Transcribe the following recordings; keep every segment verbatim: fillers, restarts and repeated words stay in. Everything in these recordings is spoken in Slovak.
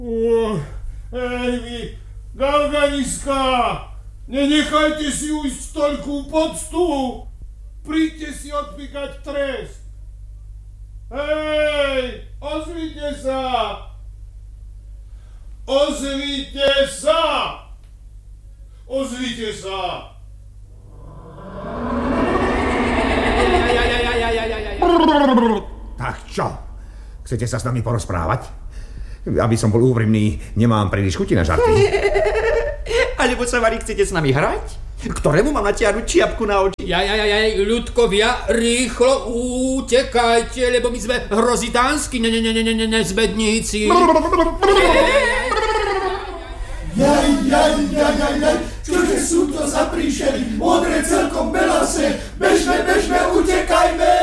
O, ej vy, galganiská, nenechajte si ujsť toľkú poctu. Príďte si odpíkať trest. Hej, ozvite sa. Ozvite sa. Ozvite sa. Tak čo? Chcete sa s nami porozprávať? Aby som bol úprimný, nemám príliš chuti na žarty. Alebo sa, Vari, chcete s nami hrať? Ktorému mám natiahnuť čiapku na oči? Jaj, jaj, jaj, ľudkovia, rýchlo utekajte, lebo my sme hrozitánsky ne, ne, ne, ne, ne, nezbedníci. Jaj, jaj, jaj, jaj, jaj, čože sú to za príšery? Modré celkom belase, bežme, bežme, utekajme!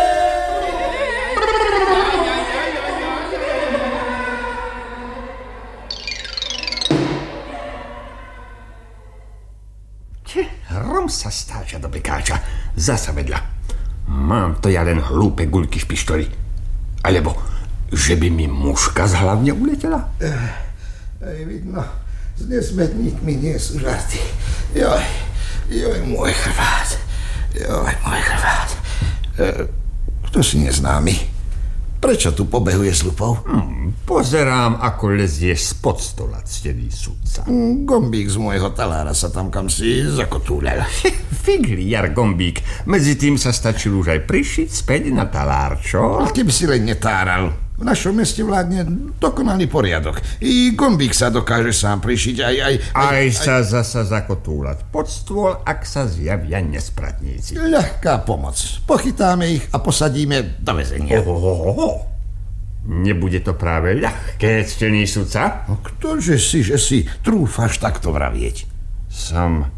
Hrom sa stáča do pekáča, zasa vedľa. Mám to ja len hlúpe guľky v pištoli. Alebo, že by mi muška z hlavne uletela? Ej, vidno, s nesmetníkmi nie sú žarty. Joj, joj, môj chrbát. Joj, môj chrbát. E, kto si neznámy? Prečo tu pobehuje s lupou? Hmm, pozerám, ako lezie spod stola ctený sudca. Gombík z môjho talára sa tam kam si zakotúľal. Figli, jar Gombík. Medzi tým sa stačil už aj prišiť späť na talár, čo? A keby si len netáral. V našom meste vládne dokonalý poriadok. I Gombík sa dokáže sám prišiť aj... Aj, aj, aj, aj sa zasa zakotúľať pod stôl, ak sa zjavia nespratníci. Ľahká pomoc. Pochytáme ich a posadíme do väzenia. Ohohoho. Nebude to práve ľahké, ctený sudca? No, ktože si, že si trúfaš takto vravieť? Som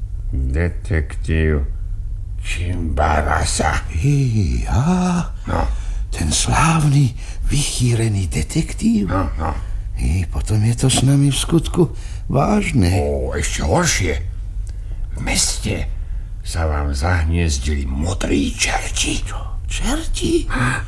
detektív Čimbarasa. Ja? No. Ten slávny, vychýrený detektív? No, no. I potom je to s nami v skutku vážne. Ó, ešte horšie. V meste sa vám zahniezdili modrí čerti. Čo? Čerti?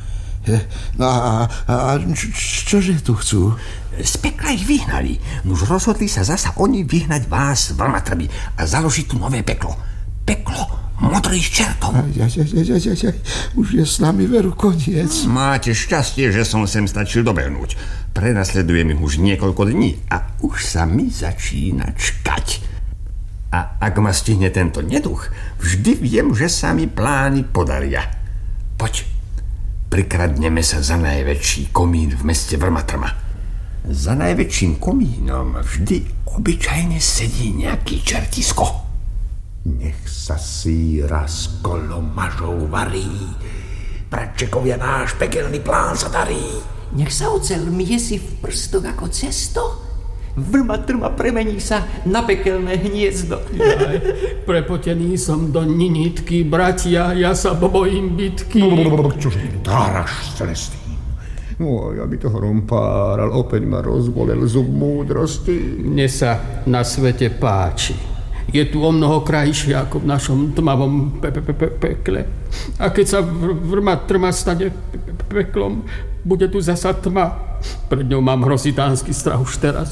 No a, a čo, čože tu chcú? Z pekla ich vyhnali. Nuž rozhodli sa zasa oni vyhnať vás z Vrmatrby a založiť tu nové peklo. Peklo modrých čertov. Aj, aj, aj, aj, aj, aj, aj. Už je s nami veru koniec. Máte šťastie, že som sem stačil dobehnúť. Prenasledujem ich už niekoľko dní a už sa mi začína čkať. A ak ma stihne tento neduch, vždy viem, že sa mi plány podaria. Poď, prikradneme sa za najväčší komín v meste Vrmatrma. Za najväčším komínom vždy obyčajne sedí nejaký čertisko. Nech sa síra s kolomažou varí. Bratčekovia, náš pekelný plán sa darí. Nech sa oceľ mie si v prstoch ako cesto. Vrmatrma premení sa na pekelné hniezdo. Jaj, prepotený som do ninitky, bratia, ja sa bojím bitky. Čože táraš, Celestín? Oj, aby to hrom páral, opäť ma rozbolel zub múdrosti. Mne sa na svete páči. Je tu o mnoho krajšie ako v našom tmavom pe- pe- pe- pekle. A keď sa Vrmatrma stane pe- pe- peklom, bude tu zasa tma. Pred ňou mám hrozitánsky strach už teraz.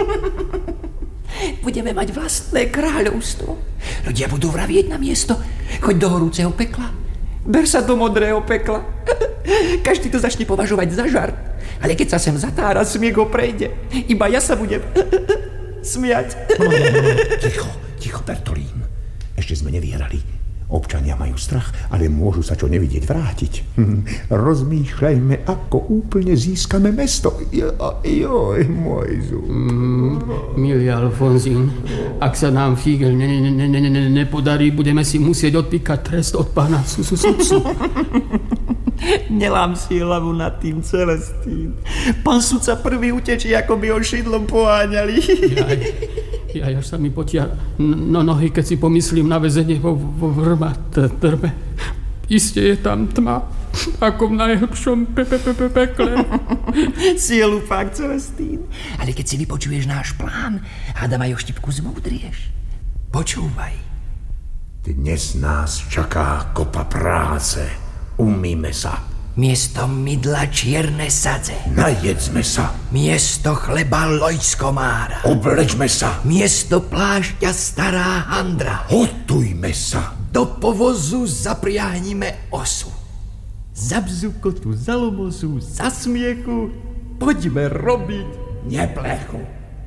Budeme mať vlastné kráľovstvo. Ľudia budú vravieť na miesto. Choď do horúceho pekla. Ber sa do modrého pekla. Každý to začne považovať za žart. Ale keď sa sem zatára, smiech ho prejde. Iba ja sa budem smiať. Ticho, ticho, Bertolín. Ešte sme nevyhrali. Občania majú strach, ale môžu sa čo nevidieť vrátiť. Hm. Rozmýšľajme, ako úplne získame mesto. Jo, joj, môj zub. Mm, milý Alfonzín, ak sa nám Fígel ne, ne, ne, ne, ne, nepodarí, budeme si musieť odpíkať trest od pána sudcu. Nelám si hlavu nad tým, Celestín. Pán sudca prvý utečí, ako by ho šidlom poháňali. Jaj, jaj, až sa mi potia no nohy, keď si pomyslím na väzenie vo, vo Vrmatrme. Isté je tam tma, ako v najhlbšom pe, pe, pe, pe, pekle. Si je lupák, Celestín. Ale keď si vypočuješ náš plán, hádam aj o štipku zmúdrieš. Počúvaj. Dnes nás čaká kopa práce. Umýme sa. Miesto mydla čierne sadze. Najedzme sa. Miesto chleba lojskomára. Oblečme sa. Miesto plášťa stará handra. Hotujme sa. Do povozu zapriahnime osu. Za bzukotu, za lomozu, za smiechu, poďme robiť neplechu.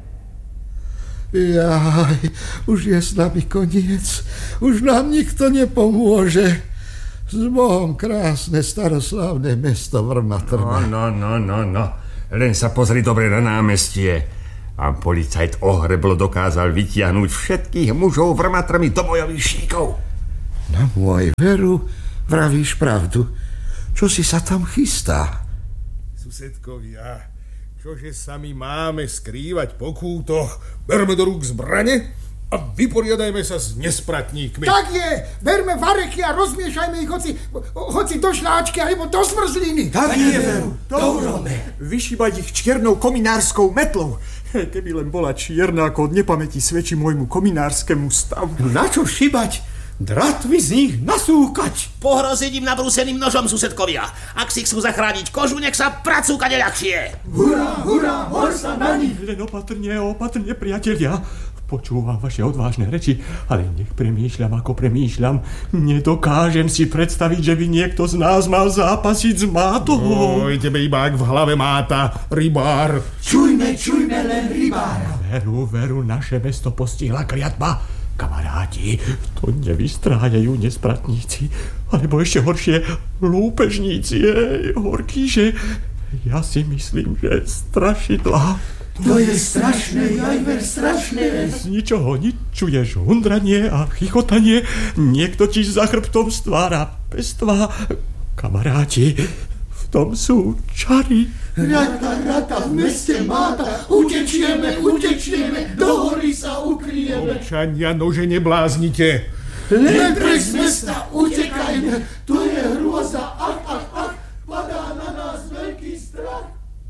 Jaj, už je s nami koniec. Už nám nikto nepomôže. S Bohom krásne staroslávne mesto Vrmatrna. No, no, no, no, no. Len sa pozri dobre na námestie. A policajt ohreblo dokázal vytiahnuť všetkých mužov Vrmatrmi do bojových šíkov. Na môj veru, vravíš pravdu. Čo si sa tam chystá? Susedkovia, čože sa my máme skrývať po kútoch? Berme do rúk zbrane a vyporiadajme sa s nespratníkmi. Tak je! Berme vareky a rozmiešajme ich hoci, hoci do šláčky alebo do zmrzliny. Tak je, veru. Dobrome. Vyšíbať ich čiernou kominárskou metlou. Keby len bola čierna, ako od nepamäti svedčí môjmu kominárskému stavu. Na čo šibať? Dratvy z nich nasúkať. Pohroziť im nabrúseným nožom, susedkovia. Ak si chcú zachrániť kožu, nech sa pracúka neľahšie. Hurá, hurá, hor sa na nich. Len opatrne, opatrne, priatelia. Počúvam vaše odvážne reči, ale nech premýšľam, ako premýšľam. Nedokážem si predstaviť, že by niekto z nás mal zápasiť s mátou. Oj, tebe iba ak v hlave máta, rybár. Čujme, čujme len rybára. Veru, veru, naše mesto postihla kliatba. Kamaráti, to nevystrájajú nespratníci, alebo ešte horšie, lúpežníci. Je horký, že ja si myslím, že strašidlá. To je strašné, Jajver, strašné. Z ničoho nič čuješ hundranie a chichotanie, niekto ti za chrbtom stvára pestva. Kamaráti, v tom sú čary. Rata, rata, v meste máta, utečieme, utečieme, do hory sa ukryjeme. Občania, nože nebláznite. Len preč z mesta utekajme, to je hrôza, ach, ach, ach, padá na nás veľký strach.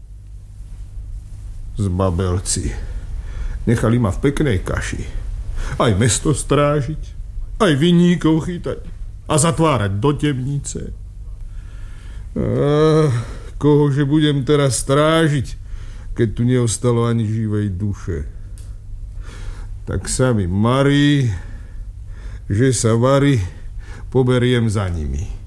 Zbabelci, nechali ma v peknej kaši. Aj mesto strážiť, aj vinníkov chytať a zatvárať do temnice. Ah, kohože budem teraz strážiť, keď tu neostalo ani živej duše. Tak sa mi marí, že sa varí, poberiem za nimi.